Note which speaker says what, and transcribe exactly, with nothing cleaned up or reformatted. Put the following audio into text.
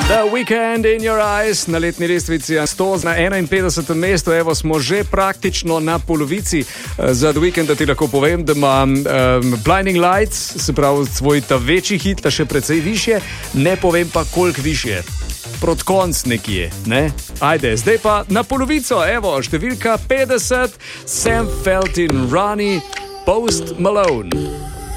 Speaker 1: The Weekend in Your Eyes na letni lestvici sto na enainpetdesetem mestu. Evo, smo že praktično na polovici. Za The Weekend, da ti lahko povem, da ima um, Blinding Lights, se pravi svoj ta večji hit, ta še precej više, ne povem pa koliko više. Prot konc nekje, ne? Ajde, zdaj pa na polovico, evo, številka petdeset, Sam Felton, Ronnie, Post Malone.